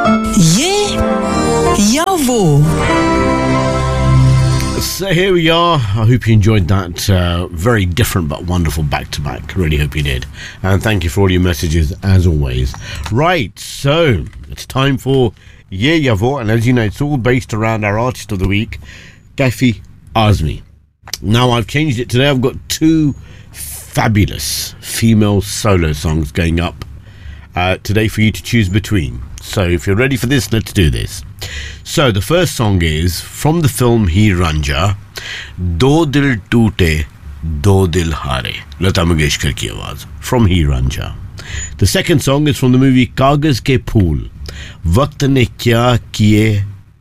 ये या वो. So here we are. I hope you enjoyed that very different but wonderful back-to-back. Really hope you did. And thank you for all your messages as always. Right, so it's time for Ye Ya Wo, and as you know, it's all based around our artist of the week, Kaifi Azmi. Now I've changed it today. I've got two fabulous female solo songs going up today for you to choose between. So if you're ready for this, let's do this. So the first song is from the film Heer Ranjha, Do Dil Toote, Do Dil Hare, Lata Mangeshkar ki awaaz, from Heer Ranjha. The second song is from the movie Kagaz Ke Phool, Waqt ne kya kiye,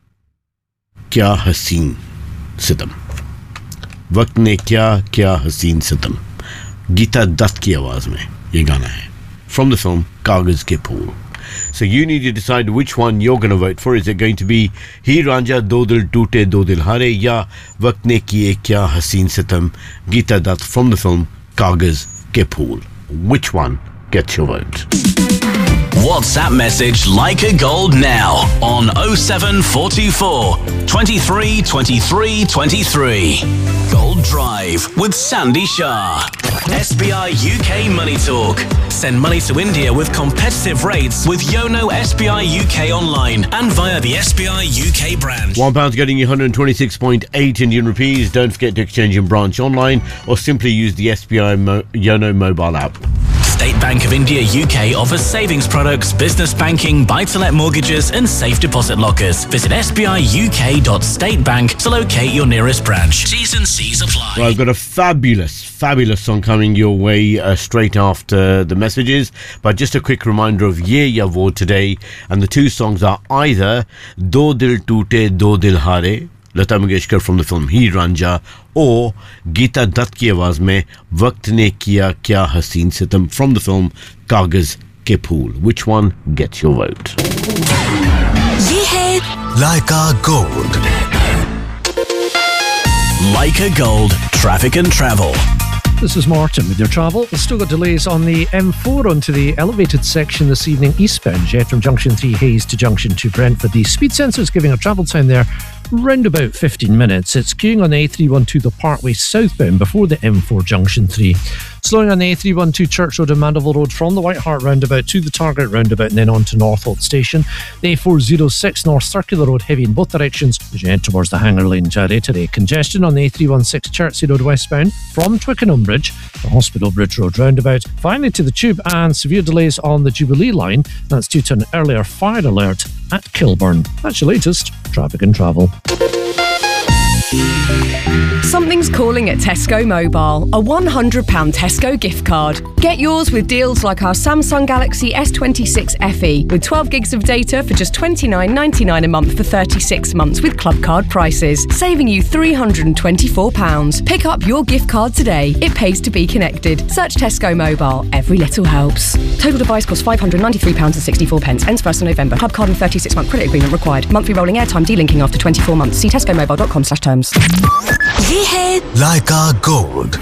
kya haseen sitam. Waqt ne kya haseen sitam. Geeta Dutt ki awaaz mein ye gana hai, from the film Kagaz Ke Phool. So you need to decide which one you're going to vote for. Is it going to be Heer Ranjha, Do Dil Toote, Do Dil Hare, ya Waqt ne kiye kya haseen sitam, Geeta Dutt from the film Kagaz Ke Phool? Which one gets your vote? WhatsApp message Leica Gold now on 07424 23 23 23. Gold Drive with Sandy Shah. SBI UK Money Talk. Send money to India with competitive rates with Yono SBI UK online and via the SBI UK branch. £1 getting you 126.8 Indian rupees. Don't forget to exchange in branch online or simply use the SBI Yono mobile app. State Bank of India UK offers savings products, business banking, buy-to-let mortgages and safe deposit lockers. Visit sbiuk.statebank to locate your nearest branch. T's and C's apply. Well, I've got a fabulous song coming your way straight after the messages. But just a quick reminder of Ye Ya Wo today. And the two songs are either Do Dil Toote, Do Dil Hare, Lata Mangeshkar from the film Heer Ranjha, or Geeta Dutt ki awaaz mein Waqt ne kiya kya haseen sitam from the film Kagaz Ke Phool. Which one gets your vote? ये है Leica Gold. Leica Gold, traffic and travel. This is Martin with your travel. We've still got delays on the M4 onto the elevated section this evening eastbound, yet from Junction 3 Hayes to Junction 2 Brentford. The speed sensor is giving a travel time there round about 15 minutes. It's queuing on the A312 the Parkway southbound before the M4 Junction 3. Slowing on the A312 Church Road and Mandeville Road from the White Hart roundabout to the Target roundabout and then on to Northolt Station. The A406 North Circular Road heavy in both directions as you head towards the Hanger Lane Jare today. Congestion on the A316 Chertsey Road westbound from Twickenham Bridge, the Hospital Bridge Road roundabout. Finally to the Tube, and severe delays on the Jubilee line. That's due to an earlier fire alert at Kilburn. That's your latest traffic and travel. Something's calling at Tesco Mobile. A £100 Tesco gift card. Get yours with deals like our Samsung Galaxy S26 FE with 12 gigs of data for just $29.99 a month for 36 months with club card prices, saving you £324. Pick up your gift card today. It pays to be connected. Search Tesco Mobile. Every little helps. Total device costs £593.64. Ends 1st of November. Club card and 36-month credit agreement required. Monthly rolling airtime delinking after 24 months. See tescomobile.com/terms. ये है Leica Gold.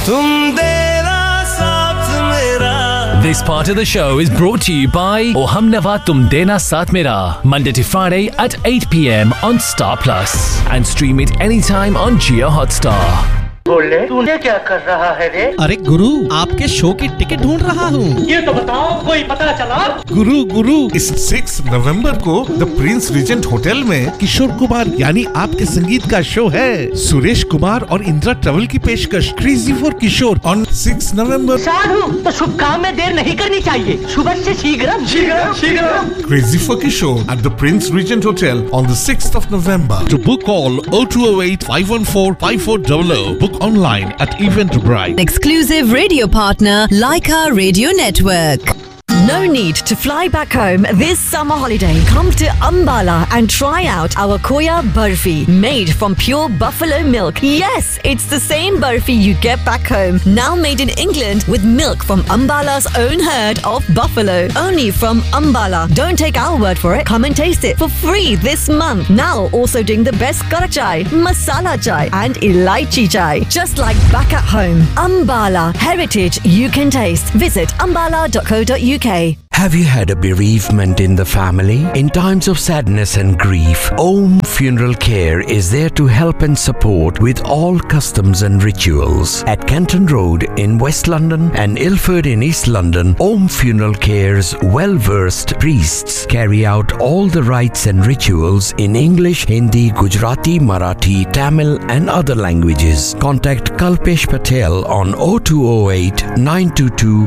This part of the show is brought to you by O Humnava Tum Dena Saath Mera, Monday to Friday at 8 p.m. on Star Plus, and stream it anytime on Jio Hotstar. बोले तूने क्या कर रहा है रे? अरे गुरु, आपके show की टिकट ढूंढ रहा हूँ। ये तो बताओ, कोई पता चला? गुरु इस 6 नवंबर को द प्रिंस रीजेंट होटल में किशोर कुमार यानी आपके संगीत का शो है। सुरेश कुमार और इंदिरा ट्रेवल की पेशकश क्रेजी फॉर किशोर ऑन 6 नवंबर। साधु, तो शुभ काम में देर नहीं करनी चाहिए। सुबह से शीघ्रम। Crazy for Kishore at the Prince Regent Hotel on the 6th of November. To book, call 0208 514 5400. Book online at Eventbrite. exclusive radio partner Leica Radio Network. No need to fly back home this summer holiday. Come to Ambala and try out our Koya Barfi, made from pure buffalo milk. Yes, it's the same Barfi you get back home, now made in England with milk from Ambala's own herd of buffalo. Only from Ambala. Don't take our word for it. Come and taste it for free this month. Now also doing the best kara chai, masala chai and elaichi chai. Just like back at home. Ambala, heritage you can taste. Visit ambala.co.uk. Have you had a bereavement in the family? In times of sadness and grief, Om Funeral Care is there to help and support with all customs and rituals. At Kenton Road in West London and Ilford in East London, Om Funeral Care's well-versed priests carry out all the rites and rituals in English, Hindi, Gujarati, Marathi, Tamil and other languages. Contact Kalpesh Patel on 0208 922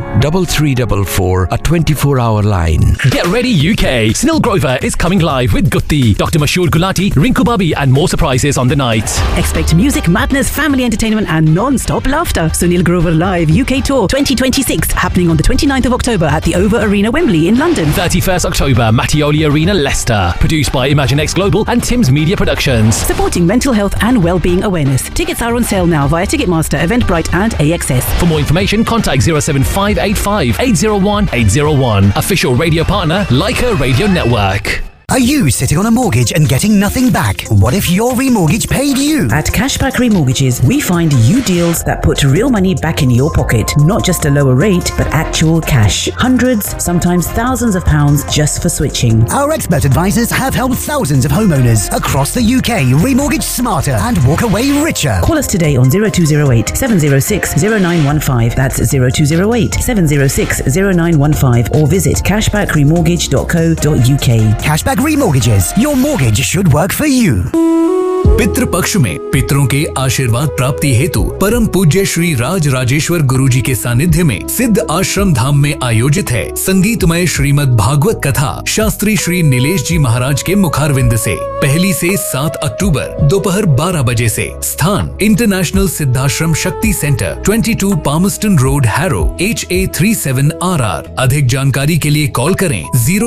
3344, a 24-hour line. Get ready UK! Snil Grover is coming live with Gutti, Dr. Mashur Gulati, Rinku Babi and more surprises on the night. Expect music, madness, family entertainment and non-stop laughter. Sunil Grover Live UK Tour 2026 happening on the 29th of October at the Over Arena, Wembley in London. 31st October, Mattioli Arena, Leicester. Produced by ImagineX Global and Tim's Media Productions. Supporting mental health and well-being awareness. Tickets are on sale now via Ticketmaster, Eventbrite and AXS. For more information, contact 07585 801 801. Official radio partner, Leica Radio Network. Are you sitting on a mortgage and getting nothing back? What if your remortgage paid you? At Cashback Remortgages, we find you deals that put real money back in your pocket. Not just a lower rate, but actual cash. Hundreds, sometimes thousands of pounds just for switching. Our expert advisors have helped thousands of homeowners across the UK remortgage smarter and walk away richer. Call us today on 0208 706 0915. That's 0208 706 0915 or visit cashbackremortgage.co.uk. Cashback Remortgages. Your mortgage should work for you. पितृ पक्ष में पितरों के आशीर्वाद प्राप्ति हेतु परम पूज्य श्री राज राजेश्वर गुरुजी के सानिध्य में सिद्ध आश्रम धाम में आयोजित है संगीतमय श्रीमद् भागवत कथा शास्त्री श्री नीलेश जी महाराज के मुखारविंद से 1 से 7 अक्टूबर दोपहर 12 बजे से। स्थान इंटरनेशनल सिद्धाश्रम शक्ति centre 22 Palmerston road harrow HA37RR। अधिक जानकारी के लिए कॉल करें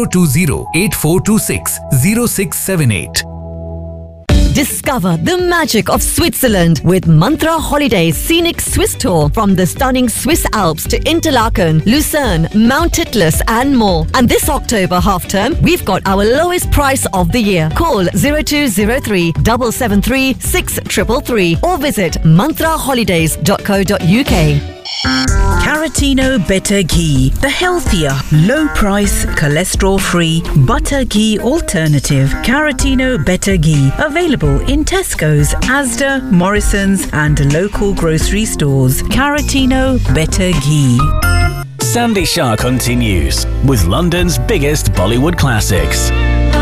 020-8426-0678। Discover the magic of Switzerland with Mantra Holidays Scenic Swiss Tour from the stunning Swiss Alps to Interlaken, Lucerne, Mount Titlis and more. And this October half-term, we've got our lowest price of the year. Call 0203 773 6333 or visit mantraholidays.co.uk. Caratino Better Ghee, the healthier, low-price, cholesterol-free butter ghee alternative. Caratino Better Ghee, available in Tesco's, Asda, Morrison's and local grocery stores. Caratino Better Ghee. Sandy Shah continues with London's biggest Bollywood classics.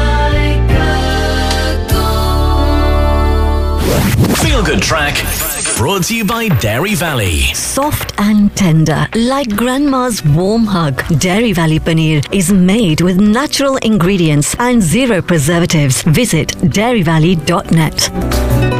Feel Good Track, brought to you by Dairy Valley. Soft and tender, like grandma's warm hug. Dairy Valley Paneer is made with natural ingredients and zero preservatives. Visit dairyvalley.net.